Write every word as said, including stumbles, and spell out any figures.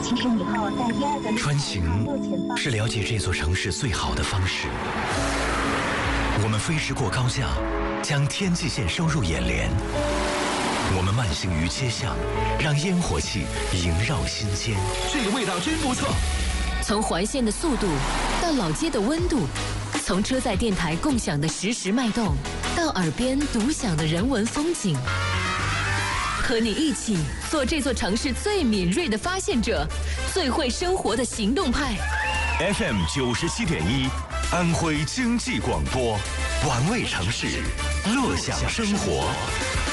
穿行是了解这座城市最好的方式。我们飞驰过高架，将天际线收入眼帘。我们慢行于街巷，让烟火气萦绕心间。 这个味道真不错。 从环线的速度到老街的温度，从车载电台共享的实时脉动，到耳边独享的人文风景。和你一起做这座城市最敏锐的发现者，最会生活的行动派。 F M 九十七点一，安徽经济广播，玩味城市，乐享生活。